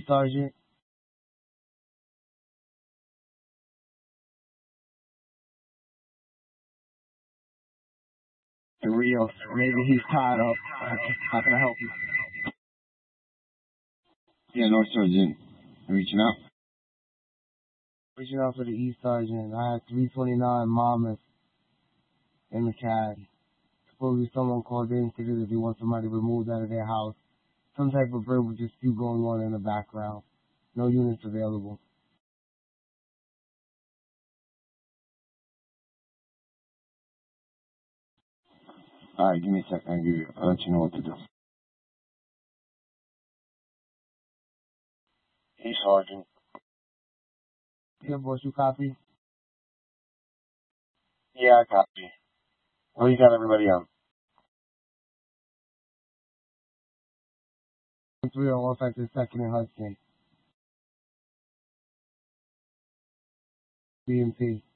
Sergeant. Rio, maybe he's tied up. How can I help you? Yeah, North Sergeant. Reaching out. Reaching out for the East Sergeant. I had 329 Monmouth in the CAD. Supposedly someone called in and said that they want somebody removed out of their house. Some type of verbal dispute going on in the background. No units available. Alright, give me a second. I'll let you know what to do. Hey, Sergeant. Yeah, boss, you copy? Yeah, I copy. Well, you got everybody on. 3 on all sites in 2nd and Hudson. BMP.